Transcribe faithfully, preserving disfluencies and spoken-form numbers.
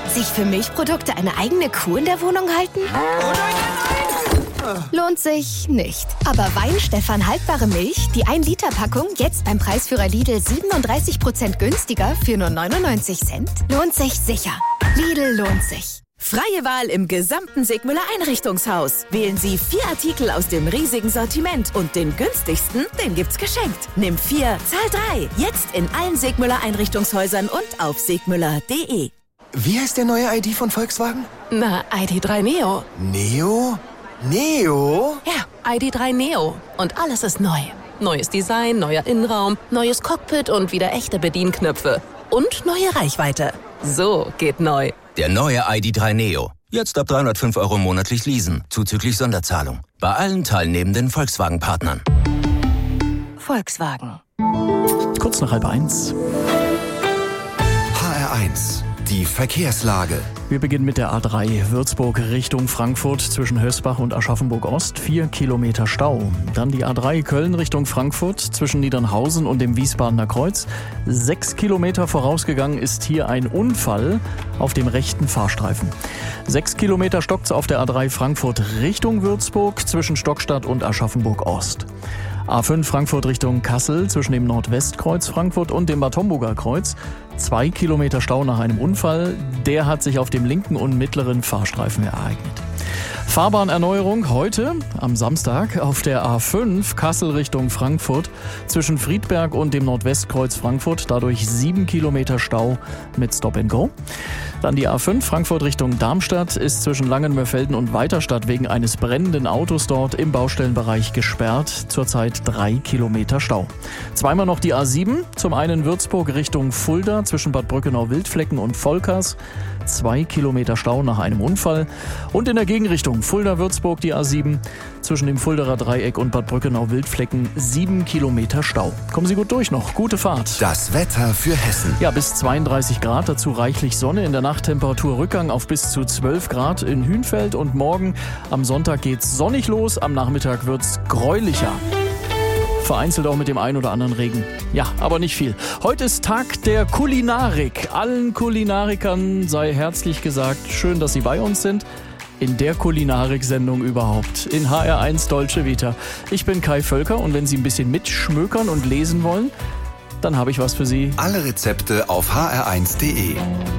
Sich für Milchprodukte eine eigene Kuh in der Wohnung halten? Lohnt sich nicht. Aber Weinstefan haltbare Milch, die ein Liter Packung, jetzt beim Preisführer Lidl siebenunddreißig Prozent günstiger für nur neunundneunzig Cent? Lohnt sich sicher. Lidl lohnt sich. Freie Wahl im gesamten Sigmüller Einrichtungshaus. Wählen Sie vier Artikel aus dem riesigen Sortiment und den günstigsten, den gibt's geschenkt. Nimm vier, zahl drei. Jetzt in allen Sigmüller Einrichtungshäusern und auf sigmüller punkt de. Wie heißt der neue I D von Volkswagen? Na, I D drei Neo. Neo? Neo? Ja, I D drei Neo. Und alles ist neu. Neues Design, neuer Innenraum, neues Cockpit und wieder echte Bedienknöpfe. Und neue Reichweite. So geht neu. Der neue I D drei Neo. Jetzt ab dreihundertfünf Euro monatlich leasen, zuzüglich Sonderzahlung. Bei allen teilnehmenden Volkswagen-Partnern. Volkswagen. Kurz nach halb eins. H R eins. Die Verkehrslage. Wir beginnen mit der A drei Würzburg Richtung Frankfurt zwischen Hösbach und Aschaffenburg-Ost. Vier Kilometer Stau. Dann die A drei Köln Richtung Frankfurt zwischen Niedernhausen und dem Wiesbadener Kreuz. Sechs Kilometer vorausgegangen ist hier ein Unfall auf dem rechten Fahrstreifen. Sechs Kilometer stockt's auf der A drei Frankfurt Richtung Würzburg zwischen Stockstadt und Aschaffenburg-Ost. A fünf Frankfurt Richtung Kassel zwischen dem Nordwestkreuz Frankfurt und dem Bad Homburger Kreuz. Zwei Kilometer Stau nach einem Unfall. Der hat sich auf dem linken und mittleren Fahrstreifen ereignet. Fahrbahnerneuerung heute am Samstag auf der A fünf Kassel Richtung Frankfurt zwischen Friedberg und dem Nordwestkreuz Frankfurt. Dadurch sieben Kilometer Stau mit Stop and Go. Dann die A fünf Frankfurt Richtung Darmstadt ist zwischen Langenmörfelden und Weiterstadt wegen eines brennenden Autos dort im Baustellenbereich gesperrt. Zurzeit drei Kilometer Stau. Zweimal noch die A sieben, zum einen Würzburg Richtung Fulda zwischen Bad Brückenau-Wildflecken und Volkers. Zwei Kilometer Stau nach einem Unfall. Und in der Gegenrichtung Fulda-Würzburg die A sieben zwischen dem Fulderer Dreieck und Bad Brückenau-Wildflecken sieben Kilometer Stau. Kommen Sie gut durch noch. Gute Fahrt. Das Wetter für Hessen. Ja, bis zweiunddreißig Grad, dazu reichlich Sonne. In der Nacht Temperaturrückgang auf bis zu zwölf Grad in Hünfeld. Und morgen am Sonntag geht's sonnig los. Am Nachmittag wird's gräulicher. Vereinzelt auch mit dem einen oder anderen Regen. Ja, aber nicht viel. Heute ist Tag der Kulinarik. Allen Kulinarikern sei herzlich gesagt, schön, dass Sie bei uns sind. In der Kulinarik-Sendung überhaupt. In H R eins Dolce Vita. Ich bin Kai Völker und wenn Sie ein bisschen mitschmökern und lesen wollen, dann habe ich was für Sie. Alle Rezepte auf h r eins punkt de.